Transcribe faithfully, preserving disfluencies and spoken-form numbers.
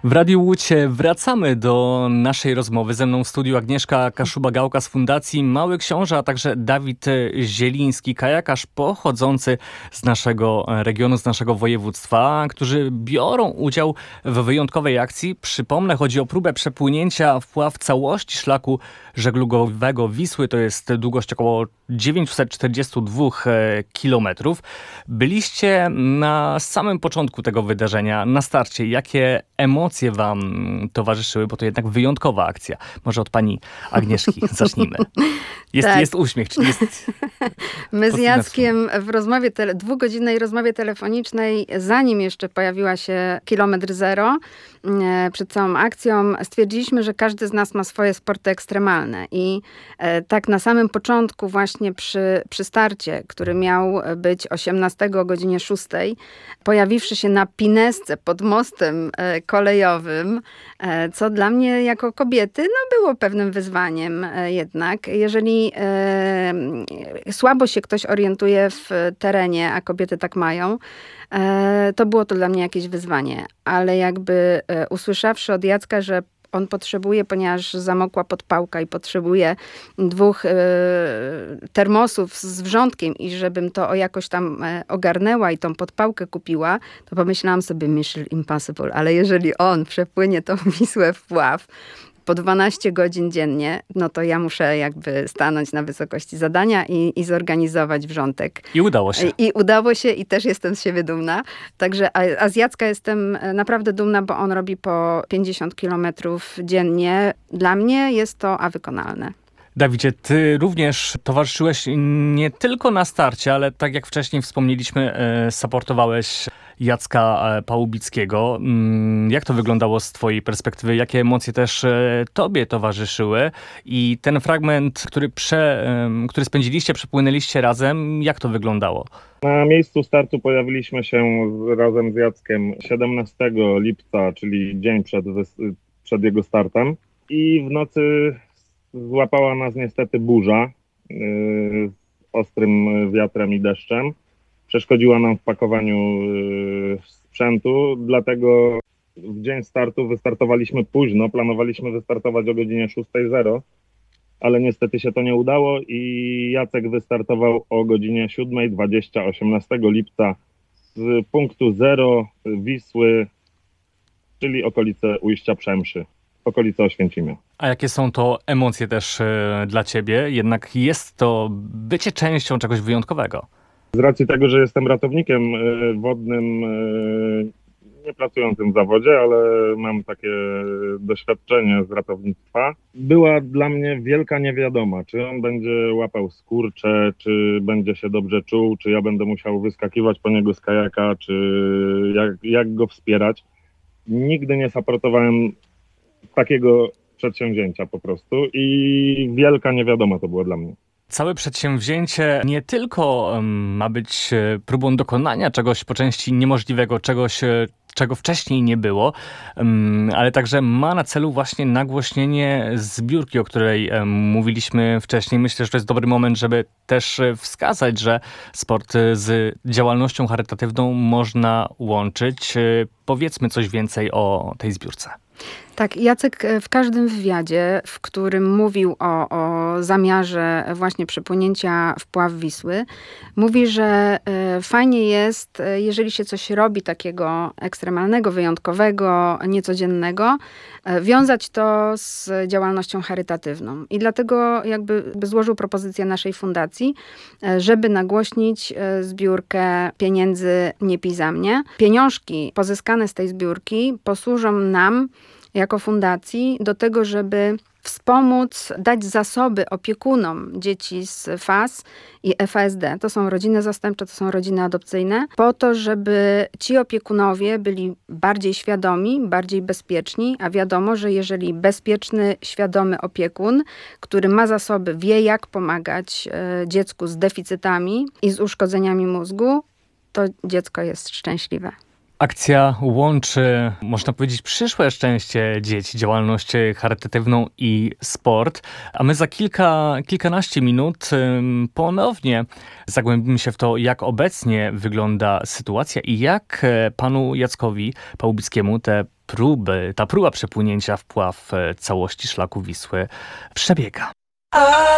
W Radiu Łódź wracamy do naszej rozmowy. Ze mną w studiu Agnieszka Kaszuba-Gałka z Fundacji Mały Książę, a także Dawid Zieliński, kajakarz pochodzący z naszego regionu, z naszego województwa, którzy biorą udział w wyjątkowej akcji. Przypomnę, chodzi o próbę przepłynięcia w pław całości szlaku żeglugowego Wisły. To jest długość około dziewięćset czterdzieści dwa kilometrów. Byliście na samym początku tego wydarzenia, na starcie. Jakie emocje wam towarzyszyły, bo to jednak wyjątkowa akcja. Może od pani Agnieszki zacznijmy. Jest, tak. jest uśmiech, czyli jest... My z Jackiem w rozmowie, tele, dwugodzinnej rozmowie telefonicznej, zanim jeszcze pojawiła się kilometr zero, e, przed całą akcją, stwierdziliśmy, że każdy z nas ma swoje sporty ekstremalne. I e, tak na samym początku, właśnie przy, przy starcie, który miał być osiemnastego o godzinie szóstej, pojawiwszy się na Pinesce pod mostem e, kolejowym, e, co dla mnie jako kobiety no, było pewnym wyzwaniem e, jednak. Jeżeli e, słabo się ktoś orientuje w terenie, a kobiety tak mają, e, to było to dla mnie jakieś wyzwanie. Ale jakby e, usłyszawszy od Jacka, że on potrzebuje, ponieważ zamokła podpałka i potrzebuje dwóch e, termosów z wrzątkiem i żebym to o jakoś tam e, ogarnęła i tą podpałkę kupiła, to pomyślałam sobie Mission Impossible, ale jeżeli on przepłynie tą Wisłę w pław po dwanaście godzin dziennie, no to ja muszę jakby stanąć na wysokości zadania i, i zorganizować wrzątek. I udało się. I, I udało się i też jestem z siebie dumna. Także, a, a z Jacka jestem naprawdę dumna, bo on robi po pięćdziesiąt kilometrów dziennie. Dla mnie jest to a wykonalne. Dawidzie, ty również towarzyszyłeś nie tylko na starcie, ale tak jak wcześniej wspomnieliśmy, e, supportowałeś Jacka Pałubickiego. Jak to wyglądało z twojej perspektywy? Jakie emocje też tobie towarzyszyły? I ten fragment, który, prze, który spędziliście, przepłynęliście razem, jak to wyglądało? Na miejscu startu pojawiliśmy się razem z Jackiem siedemnastego lipca, czyli dzień przed, przed jego startem. I w nocy złapała nas niestety burza yy, z ostrym wiatrem i deszczem. Przeszkodziła nam w pakowaniu yy, sprzętu, dlatego w dzień startu wystartowaliśmy późno. Planowaliśmy wystartować o godzinie szósta zero, ale niestety się to nie udało i Jacek wystartował o godzinie siódma dwadzieścia osiemnastego lipca z punktu zero Wisły, czyli okolice Ujścia Przemszy, okolice Oświęcimia. A jakie są to emocje też yy, dla ciebie? Jednak jest to bycie częścią czegoś wyjątkowego. Z racji tego, że jestem ratownikiem wodnym, nie pracującym w zawodzie, ale mam takie doświadczenie z ratownictwa, była dla mnie wielka niewiadoma, czy on będzie łapał skurcze, czy będzie się dobrze czuł, czy ja będę musiał wyskakiwać po niego z kajaka, czy jak, jak go wspierać. Nigdy nie supportowałem takiego przedsięwzięcia po prostu i wielka niewiadoma to było dla mnie. Całe przedsięwzięcie nie tylko um, ma być próbą dokonania czegoś po części niemożliwego, czegoś, czego wcześniej nie było, um, ale także ma na celu właśnie nagłośnienie zbiórki, o której um, mówiliśmy wcześniej. Myślę, że to jest dobry moment, żeby też wskazać, że sport z działalnością charytatywną można łączyć. Powiedzmy coś więcej o tej zbiórce. Tak, Jacek w każdym wywiadzie, w którym mówił o, o zamiarze właśnie przepłynięcia w pław Wisły, mówi, że y, fajnie jest, jeżeli się coś robi takiego ekstremalnego, wyjątkowego, niecodziennego, y, wiązać to z działalnością charytatywną. I dlatego jakby złożył propozycję naszej fundacji, y, żeby nagłośnić y, zbiórkę pieniędzy Nie pij za mnie. Pieniążki pozyskane z tej zbiórki posłużą nam jako fundacji do tego, żeby wspomóc, dać zasoby opiekunom dzieci z F A S i F A S D. To są rodziny zastępcze, to są rodziny adopcyjne, po to, żeby ci opiekunowie byli bardziej świadomi, bardziej bezpieczni, a wiadomo, że jeżeli bezpieczny, świadomy opiekun, który ma zasoby, wie jak pomagać e, dziecku z deficytami i z uszkodzeniami mózgu, to dziecko jest szczęśliwe. Akcja łączy, można powiedzieć, przyszłe szczęście dzieci, działalność charytatywną i sport. A my za kilka, kilkanaście minut ponownie zagłębimy się w to, jak obecnie wygląda sytuacja i jak panu Jackowi Pałubickiemu te próby, ta próba przepłynięcia w pław całości szlaku Wisły przebiega.